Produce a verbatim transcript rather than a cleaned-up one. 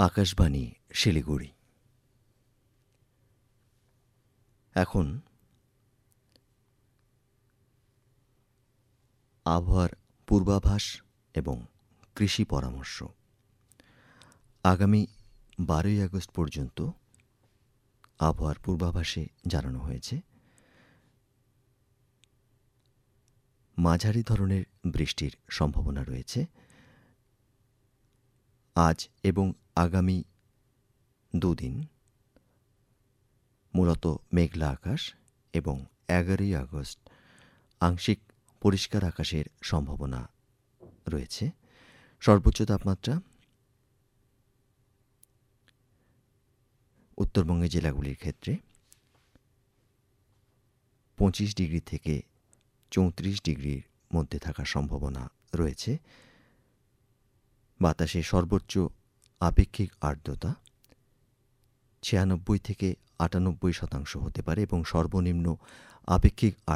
আকাশবাণী শিলিগুড়ি। এখন আবহাওয়ার পূর্বাভাস এবং কৃষি পরামর্শ। আগামী বারোই আগস্ট পর্যন্ত আবহাওয়ার পূর্বাভাসে জানানো হয়েছে মাঝারি ধরনের বৃষ্টির সম্ভাবনা রয়েছে আজ এবং আগামী দুদিন। মূলত মেঘলা আকাশ এবং এগারোই আগস্ট আংশিক পরিষ্কার আকাশের সম্ভাবনা রয়েছে। সর্বোচ্চ তাপমাত্রা উত্তরবঙ্গের জেলাগুলির ক্ষেত্রে পঁচিশ ডিগ্রি থেকে চৌত্রিশ ডিগ্রির মধ্যে থাকার সম্ভাবনা রয়েছে। বাতাসে সর্বোচ্চ আপেক্ষিক আর্দ্রতা ছিয়ানব্বই থেকে আটানব্বই শতাংশ হতে পারে এবং সর্বনিম্ন আপেক্ষিক